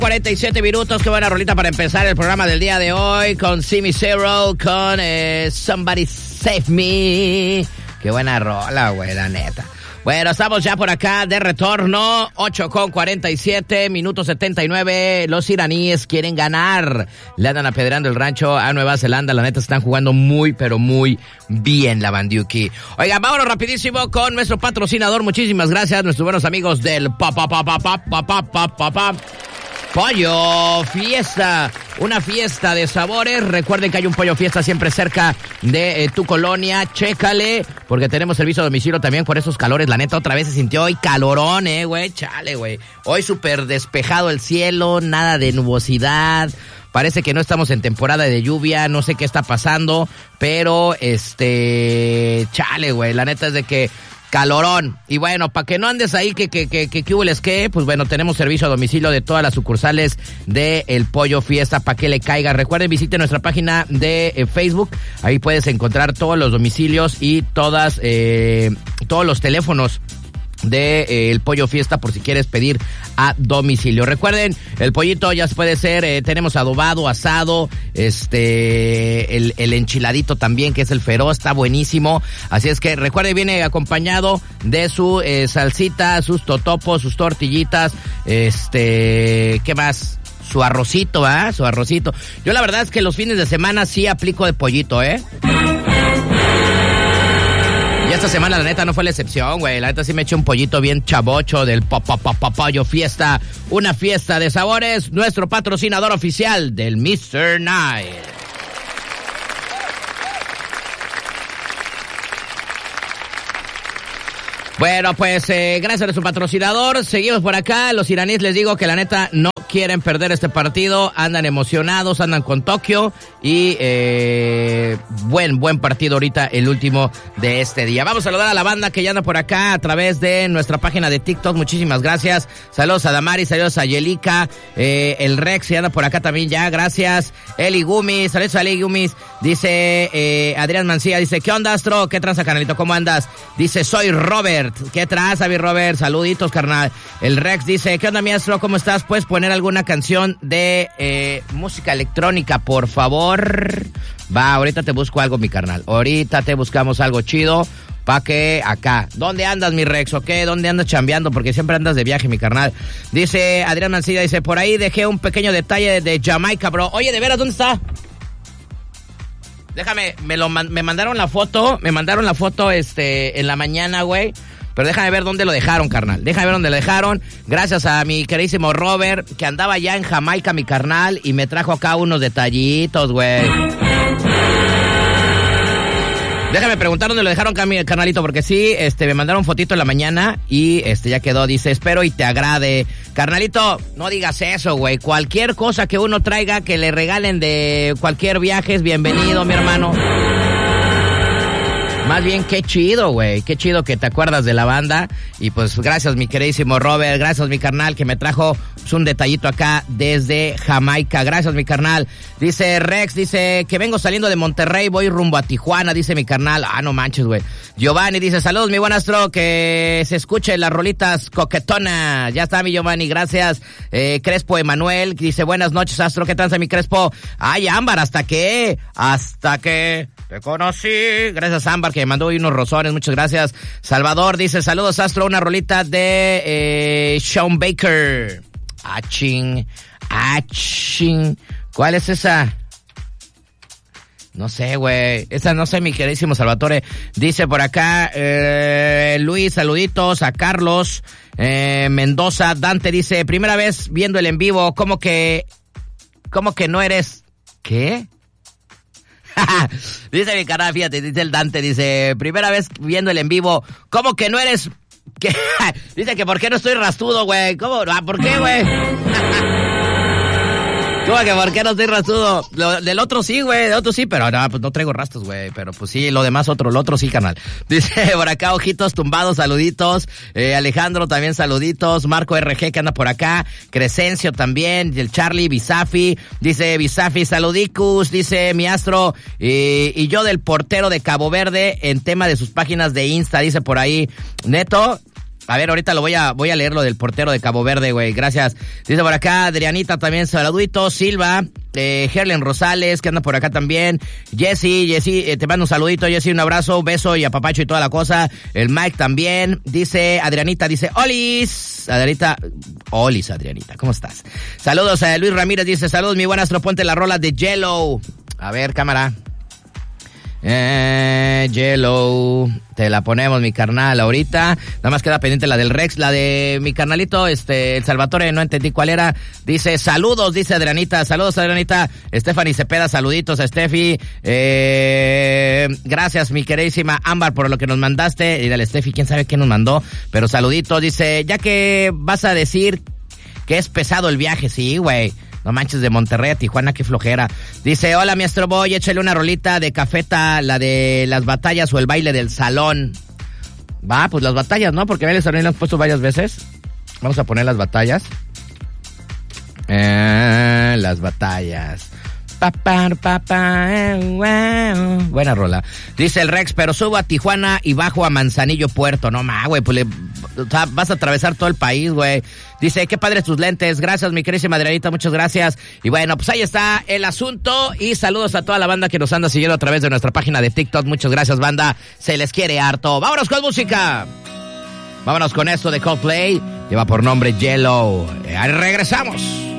47 minutos, qué buena rolita para empezar el programa del día de hoy con Simi Zero, con Somebody Save Me. Qué buena rola, güey, la neta. Bueno, estamos ya por acá de retorno, 8:47, minuto 79. Los iraníes quieren ganar. Le andan apedrando el rancho a Nueva Zelanda. La neta están jugando muy, pero muy bien la Bandiuki. Oigan, vámonos rapidísimo con nuestro patrocinador. Muchísimas gracias, nuestros buenos amigos del Pollo Fiesta, una fiesta de sabores. Recuerden que hay un Pollo Fiesta siempre cerca de tu colonia. Chécale, porque tenemos servicio a domicilio también por esos calores. La neta, otra vez se sintió hoy calorón, güey. Chale, güey. Hoy súper despejado el cielo, nada de nubosidad. Parece que no estamos en temporada de lluvia, no sé qué está pasando, pero chale, güey. La neta es de que calorón. Y bueno, para que no andes ahí que hubo que, pues bueno, tenemos servicio a domicilio de todas las sucursales de El Pollo Fiesta para que le caiga. Recuerden, visite nuestra página de Facebook. Ahí puedes encontrar todos los domicilios y todos los teléfonos de El Pollo Fiesta por si quieres pedir a domicilio. Recuerden, el pollito ya puede ser, tenemos adobado, asado, el enchiladito también, que es el feroz, está buenísimo. Así es que recuerden, viene acompañado de su salsita, sus totopos, sus tortillitas, ¿qué más? Su arrocito, ¿ah? Su arrocito. Yo la verdad es que los fines de semana sí aplico de pollito, Y esta semana, la neta, no fue la excepción, güey. La neta sí me eché un pollito bien chavocho del Pollo Fiesta. Una fiesta de sabores. Nuestro patrocinador oficial del Mr. Night. Bueno, pues gracias a nuestro patrocinador. Seguimos por acá. Los iraníes, les digo que la neta no quieren perder este partido. Andan emocionados, andan con Tokio. Y buen partido ahorita, el último de este día. Vamos a saludar a la banda que ya anda por acá a través de nuestra página de TikTok. Muchísimas gracias. Saludos a Damari, saludos a Yelica. El Rex ya anda por acá también ya. Gracias. Eli Gumis, saludos a Eli Gumis. Dice Adrián Mancilla, dice, ¿qué onda, Astro? ¿Qué tranza, canalito? ¿Cómo andas? Dice, soy Robert. ¿Qué tranza, mi Robert? Saluditos, carnal. El Rex dice, ¿qué onda, mi Astro? ¿Cómo estás? ¿Puedes poner alguna canción de música electrónica, por favor? Va, ahorita te busco algo, mi carnal. Ahorita te buscamos algo chido pa' que acá. ¿Dónde andas, mi Rex? ¿O qué? ¿Dónde andas chambeando? Porque siempre andas de viaje, mi carnal. Dice Adrián Mancilla, dice, por ahí dejé un pequeño detalle de Jamaica, bro. Oye, ¿de veras dónde está? Déjame, me mandaron la foto, en la mañana, güey. Pero déjame ver dónde lo dejaron, carnal. Déjame ver dónde lo dejaron. Gracias a mi queridísimo Robert, que andaba ya en Jamaica, mi carnal, y me trajo acá unos detallitos, güey. Déjame preguntar dónde lo dejaron, carnalito, porque sí, me mandaron fotito en la mañana y ya quedó. Dice, espero y te agrade. Carnalito, no digas eso, güey. Cualquier cosa que uno traiga, que le regalen de cualquier viaje, es bienvenido, mi hermano. Más bien, qué chido, güey. Qué chido que te acuerdas de la banda. Y pues gracias, mi queridísimo Robert. Gracias, mi carnal, que me trajo un detallito acá desde Jamaica. Gracias, mi carnal. Dice Rex, dice que vengo saliendo de Monterrey, voy rumbo a Tijuana, dice mi carnal. Ah, no manches, güey. Giovanni dice, saludos, mi buen Astro, que se escuche las rolitas coquetonas. Ya está, mi Giovanni, gracias. Crespo Emanuel dice, buenas noches, Astro, ¿qué tranza, mi Crespo? Ay, Ámbar, ¿hasta qué? Hasta que te conocí. Gracias, Ámbar, que me mandó unos rosones, muchas gracias. Salvador dice, saludos, Astro, una rolita de Sean Baker. Aching. ¿Cuál es esa? No sé, güey. Esa no sé, mi queridísimo Salvatore. Dice por acá, Luis, saluditos a Carlos Mendoza. Dante dice, primera vez viendo el en vivo, ¿cómo que no eres? ¿Qué? Dice mi canal, fíjate, dice el Dante, dice, primera vez viendo el en vivo, ¿cómo que no eres? ¿Qué? Dice que ¿por qué no estoy rastudo, güey? ¿Cómo? ¿Por qué, güey? ¿Cómo que por qué no estoy rastudo? Del otro sí, güey, del otro sí, pero no, pues no traigo rastos, güey, pero pues sí, lo demás lo otro sí, canal. Dice por acá, Ojitos Tumbados, saluditos. Alejandro también saluditos. Marco RG que anda por acá. Crescencio también, el Charlie, Bisafi. Dice Bisafi, saludicus, dice mi Astro. Y yo del portero de Cabo Verde en tema de sus páginas de Insta, dice por ahí. Neto. A ver, ahorita voy a leer lo del portero de Cabo Verde, güey. Gracias. Dice por acá, Adrianita también, saluditos. Silva, Gerlen Rosales, que anda por acá también. Jessy, te mando un saludito, Jessy, un abrazo, un beso y apapacho y toda la cosa. El Mike también. Dice, Adrianita, dice, Olis. Adrianita, ¿cómo estás? Saludos a Luis Ramírez, dice, saludos, mi buena astro, ponte la rola de Yellow. A ver, cámara. Yellow, te la ponemos, mi carnal, ahorita. Nada más queda pendiente la del Rex, la de mi carnalito, el Salvatore, no entendí cuál era. Dice, saludos, dice Adrianita, saludos, Adrianita. Stephanie Cepeda, saluditos a Steffi. Gracias, mi queridísima Ámbar, por lo que nos mandaste. Y dale, Steffi, quién sabe qué nos mandó, pero saluditos. Dice, ya que vas a decir que es pesado el viaje, sí, güey. No manches, de Monterrey a Tijuana, qué flojera. Dice, hola, mi Astro Boy, échale una rolita de Cafeta, la de las batallas o el baile del salón. Va, pues las batallas, ¿no? Porque bailes también lo han puesto varias veces. Vamos a poner las batallas. Las batallas. Buena rola. Dice el Rex, pero subo a Tijuana y bajo a Manzanillo Puerto. No más, güey, pues vas a atravesar todo el país, güey. Dice, qué padres tus lentes. Gracias, mi querísima Adrianita, muchas gracias. Y bueno, pues ahí está el asunto. Y saludos a toda la banda que nos anda siguiendo a través de nuestra página de TikTok. Muchas gracias, banda. Se les quiere harto. Vámonos con música. Vámonos con esto de Coldplay. Lleva por nombre Yellow. Ahí regresamos.